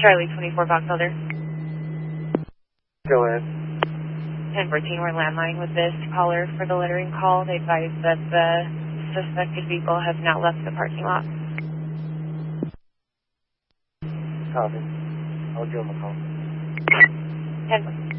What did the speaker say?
Charlie 24 Fox Elder. Go ahead. 1014, we're landline with this caller for the littering call. They advise that the suspected vehicle has now left the parking lot. Copy. I'll give him a call. 1014.